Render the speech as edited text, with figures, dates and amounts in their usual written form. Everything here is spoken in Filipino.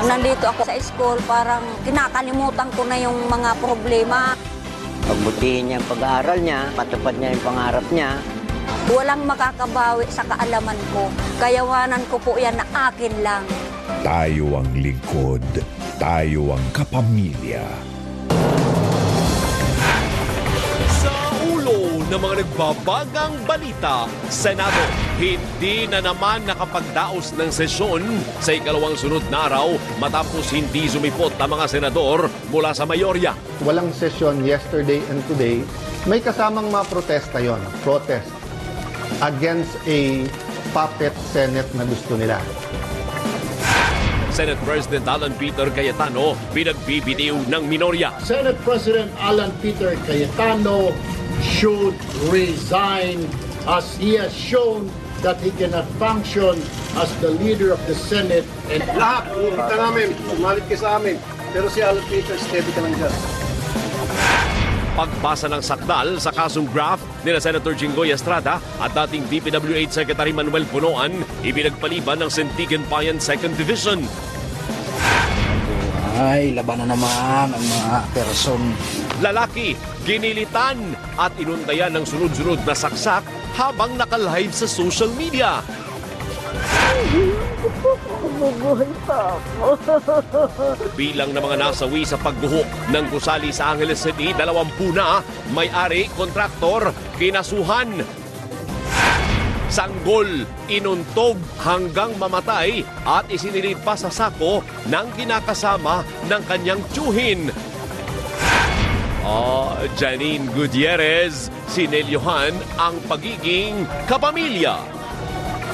Nandito ako sa school, parang kinakalimutan ko na yung mga problema. Pagbutihin niya ang pag-aaral niya, patupad niya yung pangarap niya. Walang makakabawi sa kaalaman ko. Kayawanan ko po yan na akin lang. Tayo ang lingkod. Tayo ang kapamilya. Sa ulo ng mga nagbabagang balita, Senado, hindi na naman nakapagdaos ng sesyon sa ikalawang sunod na araw matapos hindi sumipot ang mga senador mula sa mayorya. Walang sesyon yesterday and today. May kasamang mga protesta yon, protest against a puppet Senate na gusto nila. Senate President Alan Peter Cayetano pinagbibitiw ng minorya. Senate President Alan Peter Cayetano should resign as he has shown that he cannot function as the leader of the Senate. And lahat, kita namin, sumalit ka sa amin. Pero si Alan Peter, steady ka lang dyan. Pagpasa ng sakdal sa kasong graft nila Senator Jinggoy Estrada at dating DPWH Secretary Manuel Punoan, ibinagpaliban ng Sentigan Bayan 2nd Division. Ay, laban na naman ang mga person. Lalaki, ginilitan at inundayan ng sunod-sunod na saksak habang nakalive sa social media. Bilang ng mga nasawi sa pagguhok ng gusali sa Angeles City, 20 na, may-ari, kontraktor, kinasuhan. Sanggol, inuntog hanggang mamatay at isinilid pa sa sako ng kinakasama ng kanyang tiyuhin. Janine Gutierrez, sinelyohan ang pagiging kapamilya.